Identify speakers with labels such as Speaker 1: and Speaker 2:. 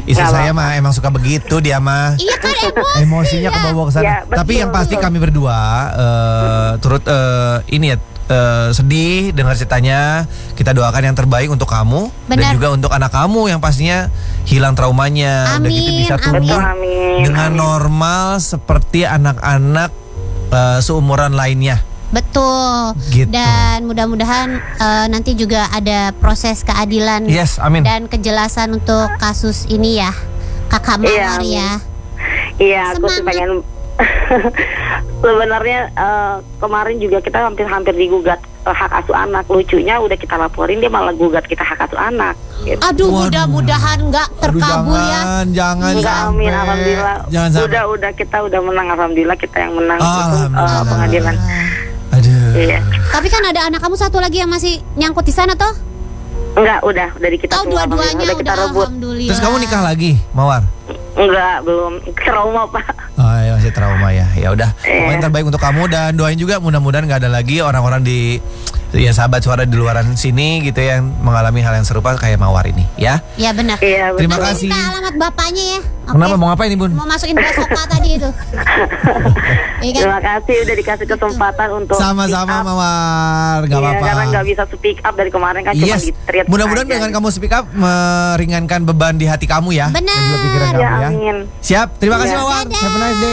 Speaker 1: Istri saya mah emang suka begitu dia mah.
Speaker 2: Iya kan
Speaker 1: Emosinya kebawa ke sana.
Speaker 3: Ya, betul,
Speaker 1: Tapi yang pasti kami berdua turut ini ya sedih dengar ceritanya. Kita doakan yang terbaik untuk kamu dan
Speaker 2: Benar.
Speaker 1: juga untuk anak kamu yang pastinya hilang traumanya. Udah gitu bisa
Speaker 2: Amin,
Speaker 1: tumbuh
Speaker 3: amin.
Speaker 1: dengan normal seperti anak-anak seumuran lainnya.
Speaker 2: Betul.
Speaker 1: Gitu.
Speaker 2: Dan mudah-mudahan nanti juga ada proses keadilan
Speaker 1: Yes, amin.
Speaker 2: dan kejelasan untuk kasus ini ya, Kakak Mawar
Speaker 3: Iya,
Speaker 2: ya.
Speaker 3: Iya, aku sih
Speaker 2: Semangat.
Speaker 3: pengen. Sebenarnya kemarin juga kita hampir digugat hak asuh anak. Lucunya udah kita laporin, dia malah gugat kita hak asuh anak. Gitu.
Speaker 2: Aduh,
Speaker 1: Waduh.
Speaker 2: mudah-mudahan nggak terkabul ya.
Speaker 1: Jangan
Speaker 3: Enggak,
Speaker 1: sampai.
Speaker 3: amin, alhamdulillah.
Speaker 1: Jangan sampai.
Speaker 3: Udah kita udah menang, alhamdulillah kita yang menang
Speaker 1: Alhamdulillah.
Speaker 3: pengadilan.
Speaker 1: Aduh.
Speaker 3: Iya.
Speaker 2: Tapi kan ada anak kamu satu lagi yang masih nyangkut di sana toh?
Speaker 3: Enggak, udah di kita
Speaker 2: Oh,
Speaker 3: semua.
Speaker 2: dua-duanya
Speaker 3: Udah kita rebut.
Speaker 2: alhamdulillah.
Speaker 1: Terus kamu nikah lagi, Mawar?
Speaker 3: Enggak, belum. Trauma, Pak.
Speaker 1: Oh ya, masih trauma ya. Ya udah, pokoknya yang
Speaker 3: Iya.
Speaker 1: terbaik untuk kamu dan doain juga mudah-mudahan nggak ada lagi orang-orang di ya sahabat suara di luaran sini gitu ya, yang mengalami hal yang serupa kayak Mawar ini ya.
Speaker 2: Ya benar.
Speaker 3: Iya,
Speaker 1: Terima
Speaker 3: betul.
Speaker 1: kasih.
Speaker 2: Minta alamat bapaknya ya. Oke.
Speaker 1: Kenapa mau ngapain nih, Bun?
Speaker 2: Mau masukin Bosoka tadi itu. Iya kan?
Speaker 3: Terima kasih udah dikasih kesempatan untuk
Speaker 1: Sama-sama
Speaker 3: speak up.
Speaker 1: Mawar, nggak
Speaker 3: Iya,
Speaker 1: apa-apa.
Speaker 3: karena nggak bisa speak up dari kemarin kan cuma
Speaker 1: Yes,
Speaker 3: di-treat
Speaker 1: mudah-mudahan
Speaker 3: aja.
Speaker 1: dengan kamu speak up meringankan beban di hati kamu ya.
Speaker 2: Benar.
Speaker 1: Dan juga pikiran
Speaker 3: Ya,
Speaker 1: kamu ya.
Speaker 3: amin.
Speaker 1: Siap, terima kasih
Speaker 3: Iya.
Speaker 1: Mawar.
Speaker 2: Dadah.
Speaker 1: Have a nice day.